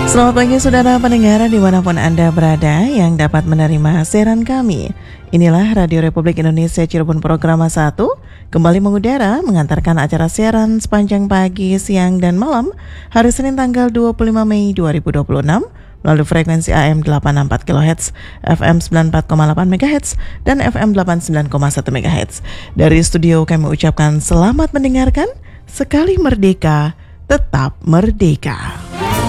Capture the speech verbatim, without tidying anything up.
Selamat pagi saudara pendengar dimanapun Anda berada yang dapat menerima siaran kami. Inilah Radio Republik Indonesia Cirebon Programa satu kembali mengudara mengantarkan acara siaran sepanjang pagi, siang, dan malam hari Senin tanggal dua puluh lima Mei dua ribu dua puluh enam melalui frekuensi A M delapan puluh empat kilohertz, F M sembilan puluh empat koma delapan megahertz, dan F M delapan puluh sembilan koma satu megahertz. Dari studio kami ucapkan selamat mendengarkan, sekali merdeka, tetap merdeka.